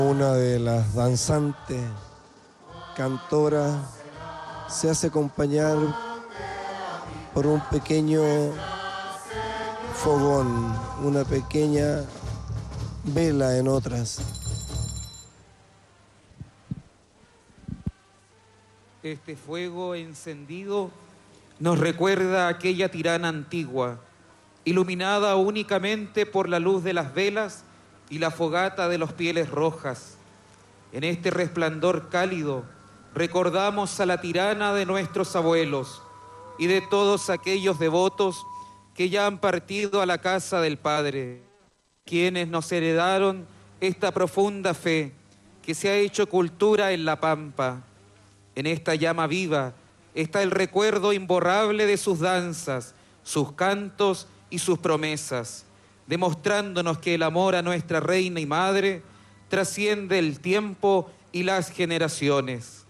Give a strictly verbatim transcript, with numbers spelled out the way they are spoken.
Una de las danzantes, cantora, se hace acompañar por un pequeño fogón, una pequeña vela en otras. Este fuego encendido nos recuerda a aquella tirana antigua, iluminada únicamente por la luz de las velas y la fogata de los pieles rojas. En este resplandor cálido recordamos a la tirana de nuestros abuelos y de todos aquellos devotos que ya han partido a la casa del Padre, quienes nos heredaron esta profunda fe que se ha hecho cultura en la Pampa. En esta llama viva está el recuerdo imborrable de sus danzas, sus cantos y sus promesas, demostrándonos que el amor a nuestra reina y madre trasciende el tiempo y las generaciones.